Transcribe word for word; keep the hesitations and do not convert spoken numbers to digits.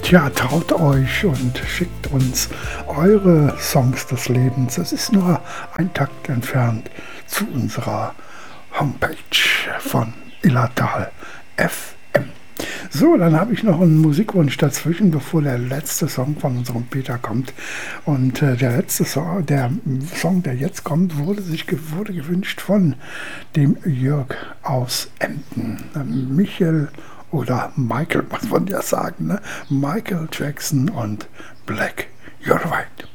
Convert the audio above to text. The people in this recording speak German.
Tja, traut euch und schickt uns eure Songs des Lebens. Es ist nur ein Takt entfernt zu unserer Homepage von Illertal F M. So, dann habe ich noch einen Musikwunsch dazwischen, bevor der letzte Song von unserem Peter kommt. Und äh, der letzte Song, der Song, der jetzt kommt, wurde sich wurde gewünscht von dem Jörg aus Emden. Michael oder Michael, muss man ja sagen, ne? Michael Jackson und Black, You're Right.